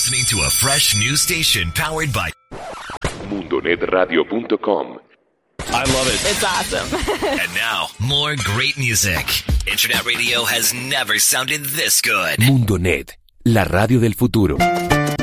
listening to a fresh new station powered by MundoNetRadio.com. I love it. It's awesome. And now, more great music. Internet radio has never sounded this good. Mundonet, la radio del futuro.